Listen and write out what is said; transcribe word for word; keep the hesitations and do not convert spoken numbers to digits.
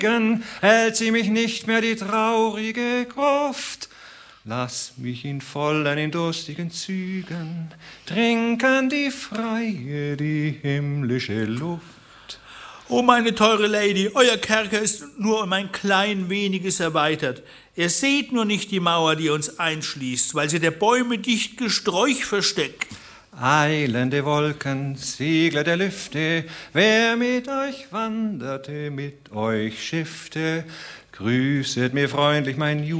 hält sie mich nicht mehr die traurige Gruft. Lass mich in vollen, in durstigen Zügen trinken die freie, die himmlische Luft. O meine teure Lady, euer Kerker ist nur um ein klein weniges erweitert. Ihr seht nur nicht die Mauer, die uns einschließt, weil sie der Bäume dicht Gesträuch versteckt. Eilende Wolken, Segler der Lüfte, wer mit euch wanderte, mit euch schiffte, grüßet mir freundlich mein